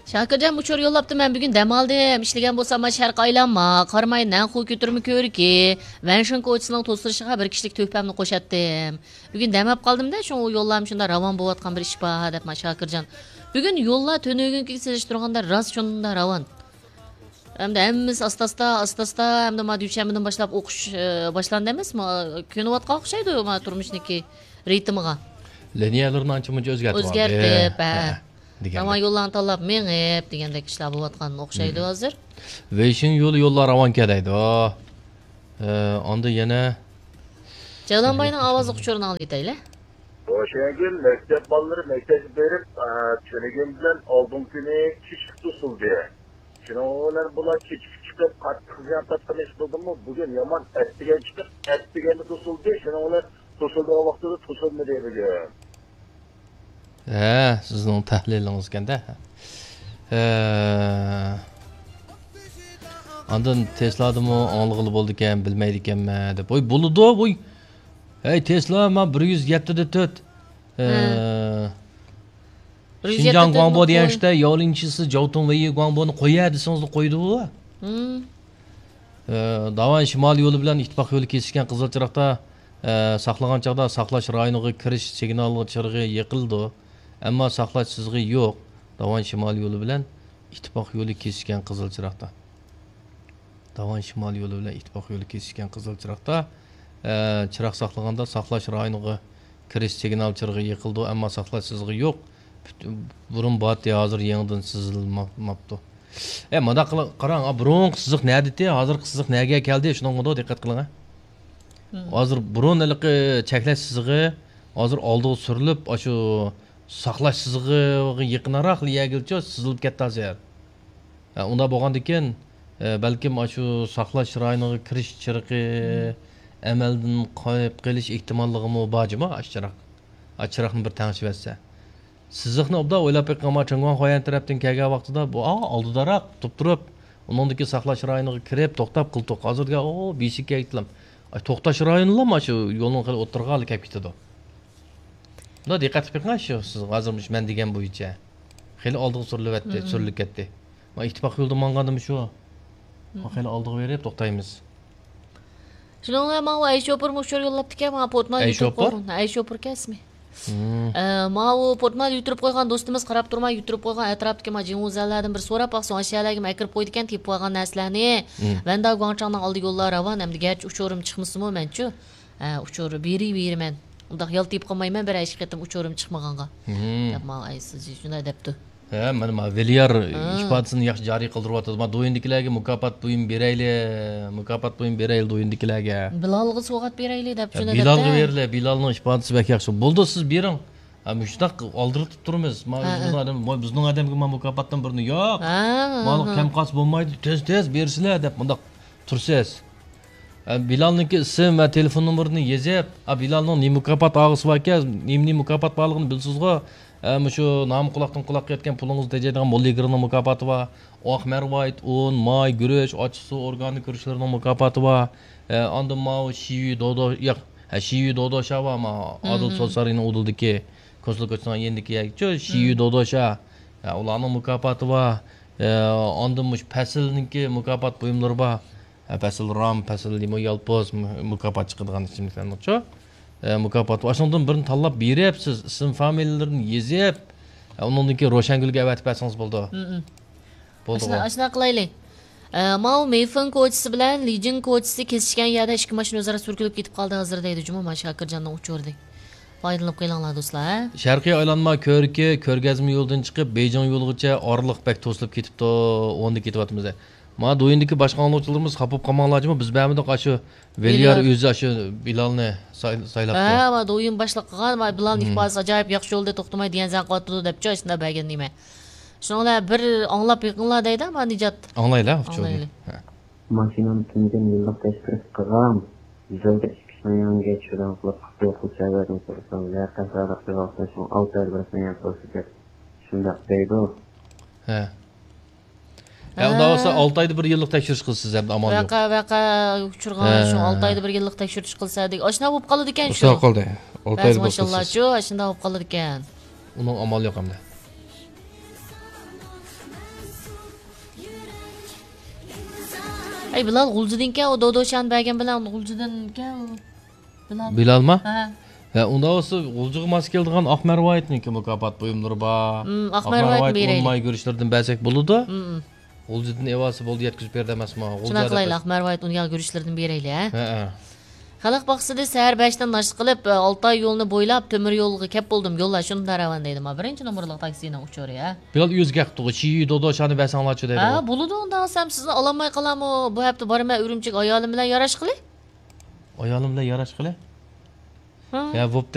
Şakircan uçur yollaptı men bugün dem aldım. İşleyen bolsam şarq aylanma, qarmay nanxu götürümü körki. Venşin koçsының tosırışığa bir kişilik töhpemni qoşatdım. Bugün demap qaldım da, şunu yollamışında ravan bovatqan bir iş ba dep Şakircan. Bugün yolla tönögünki seliştirganda rast şonunda ravan. Hamda hemmimiz asta-asta hamda ma düşenmeden başlap o'qish boshlandı emasmi? Ko'nayotgan o'xshaydi ma turmushniki ritmiga. Liniyalarni ancha-muncha o'zgartirib. O'zgartib, Ama yo'llarni tanlab mengib degandek ishlar bo'layotgan o'xshaydi hozir. Veyshin yo'llar ravon kelaydi. Onda yana Jalanbayning ovozi quchurini olib ketayli. O'shagil maktab bolalar maktabga berib, tushunigan bilan oldin kuni kichik tusildi. Şunlar bular küçük çıkıp qattiq ziyon tatqan ish qildimi? Bugun yomon attigan chiqib, attiganda tusildi. Şunlar tusilgan vaqtida tusilmadi bugun. Sizning tahlilingiz kanda. Andan Tesla'dımı anlıqlı boldu ekan, bilmaydi ekanman deb. Voy bo'ladi, voy. Hey Tesla, men 107 Xinjiang Guangbo degan ishda yo'linchisi Jotun Wei Guangboni qo'yadi desangiz qo'ydi bu. Davan shimoliy yo'li bilan ittifoq yo'li kesishgan Qizilchiroqda saqlagan chaqda saqlash rayoniga kirish signal chirig'i yiqildi. Ammo saqlash chizig'i yo'q. Davan shimoliy yo'li bilan ittifoq yo'li kesishgan Qizilchiroqda. Davan shimoliy yo'li bilan ittifoq yo'li kesishgan Qizilchiroqda chiroq saqlaganda saqlash rayoniga kirish signal chirig'i yiqildi, ammo saqlash chizig'i yo'q. Burun batı hazır yanıdan sızılmaptı. Mada qarang, burun sızıq nədir? Hazır sızıq nəyə gəldi? Şuna da diqqət qılın. Hazır burun iliqi çəkləş sızığı hazır aldığı sürülüb, şu saqlaş sızığı yıqınaraq yəgilçə sızılıb ketdi hazır. Onda bolğandikin bəlkім şu saqlaş rayoniga kirish chiriqi əməldən qayıb qilish ehtimalligi bajımı aşçıraq. Aşçıraqni bir təngişib etsə. Sızıqni obda o'ylab beqqanma Changwon Xoyan tarafdan kelgan vaqtida bu oldidaroq turib, uningdagi saqlash rayoniga kirib to'xtab qildik. Hozirga beshikka aytdim. To'xtash rayonilami shu yo'lning qilib o'tirg'ali kelib ketadi. Bunda diqqat qilgan shu siz hozirmish men degan bo'yicha. Xeyli oldiga surilib ketdi. Men ittifoq yo'lda mangandim shu. Xeyli oldiga berib to'xtaymiz. Shunga men Ayshopur mushur yo'llabdi-ku, men potman yutib qo'ydim. Ayshopur kasmi? Ma'u potmal yuturib qo'ygan do'stimiz qarab turmay yuturib qo'ygan atrofdagi majmualardan bir so'rab baqson ashyolarga makirib qo'ydi ekan, tepib qo'ygan narsalarni. Vanda Guangchangdan oldi yo'llar ravon, hamda garchi uchurim chiqmisimi menchu. Uchuri beri-beriman. Unda xiyol tepib qolmayman, bir aysh qitim uchurim chiqmaganga. Deb men aysiz shunday debdi. Mana Veliyar ifodasini yaxshi joriy qildirib o'tadi. Men do'yindikilarga mukofot buyum berayli do'yindikilarga. Bilalga sovg'at berayli deb shunday debdi. Bilalga berildi. Bilalning ifodasi bak yaxshi. Bo'ldi, siz bering. Mushtaq oldirib turibmiz. Bizning odamga men mukofotdan birini yo'q. Ma'lum kamqas bo'lmaydi, tez bersizlar deb bunda tursiz. Bilalniki ism va telefon nomerini yozib, Bilalning ne mukofot og'isi bor ekan, ne mukofot borligini bilsizmi? Şu nam kulaktan kulak yetken pulunuz teceyden molligirinin mukaffatı var. Oq mervayt, un, may, güreş, açısı, organik ürüşlerinin mukaffatı var. Andım ma şivi dodo şa var ama Adıl Solsarı'nın uduldaki konsoluk açısından yendiki ya. Şivi dodo şa. Ulanın mukaffatı var. Andım pəsilninki mukaffat buyumları var. Pəsil ram, pəsil limo yalpoz mukaffat çıkıdığın içimlikten uçu. Mukofot. Aşından birini tanlab berib, siz isim familiyalarini yezib, onunki Roshangulga avatib bersangiz bo'ldi. Bo'ldi. Ashuna qilaylik. Mao Meyfeng ko'chisi bilan Lijing ko'chisi kesishgan yerda ikki mashina o'zaro surkilib ketib qoldi hozir deydi Juma Shakirjondan uchirdik. Foydalanib qo'yinglar do'stlar. Sharqiy aylanma ko'rki, ko'rgazma yo'ldan chiqib Beijing yo'ligacha oraliq bak to'silib ketibdi, o'nda ketyapmiz. Ma do'yindagi boshqa angluvchilarimiz xapib qolmanglarmi? Biz ba'mida shu Veliyar o'zi shu Bilalni saylabdi. Va do'yin boshliq qilgan va Bilalning ifodasi ajoyib yaxshi yo'lda to'xtamay degan zan qotdi deb cho'shna bergan nima. Shuninglar bir anglab yiqinglar deydi, men Nijat. Anglaylar, Mashinani tungan yillik tashkil qilgan. Yo'lda ishni yangi cho'dan qilib qo'yib so'rasam, yaqinroq qilib 6 oy bilan ko'rsatib. Shunda deydi. Unda olsa 6 oyda bir yillik tekshirish qilsiz ham amal yo'q. Vaqa uchirgan shu 6 oyda bir yillik tekshirish qilsadik, oshna bo'lib qoladi ekan shu. O'sha qoldi. 6 oyda maşallah shu, shunda bo'lib qoladi ekan. Uning amal yo'q hamda. Ay Bilal G'uljidankan, o Dodoshan bergan bilan G'uljidankan u. Bilal. Bilalmi? Ha. Unda olsa G'uljiga mos keladigan Oqmarvoyevniki mukofot buyumlari bor. Oqmarvoyevni beraylik. Olmay görüşlerden belki buldu. Hmm. G'uljidan evasi bo'ldi yetkazib berdi emasmi? Shuna qilaylik, Ahmarvoyet unga görüşlerden beraylik, ha. Ha. Xalq baxsida sahar 5dan naşt qilib, Oltoy yo'lini bo'ylab temir yo'lga kep bo'ldim. Yo'llar shuni daravan deydim. Birinchi nomerlik taksini uchori, ha. Bilal o'zgaqdi. Chi Dodoshani basanglachi dedi. Ha, bo'ladi unda olsam sizni ololmay qolamo. Bu hafta boraman Urumchik ayolim bilan yarash qilay. Ayolim bilan yarash qilay. Ha. Ya bo'pti.